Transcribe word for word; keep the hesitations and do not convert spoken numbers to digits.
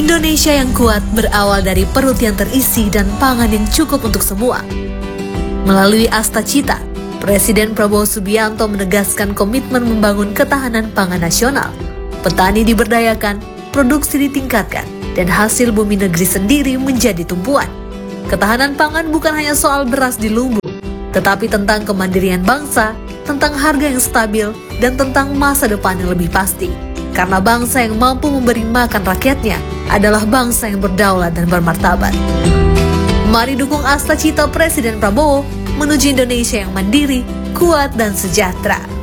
Indonesia yang kuat berawal dari perut yang terisi dan pangan yang cukup untuk semua. Melalui Asta Cita, Presiden Prabowo Subianto menegaskan komitmen membangun ketahanan pangan nasional. Petani diberdayakan, produksi ditingkatkan, dan hasil bumi negeri sendiri menjadi tumpuan. Ketahanan pangan bukan hanya soal beras di lumbung, tetapi tentang kemandirian bangsa, tentang harga yang stabil, dan tentang masa depan yang lebih pasti. Karena bangsa yang mampu memberi makan rakyatnya adalah bangsa yang berdaulat dan bermartabat. Mari dukung Asta Cita Presiden Prabowo menuju Indonesia yang mandiri, kuat, dan sejahtera.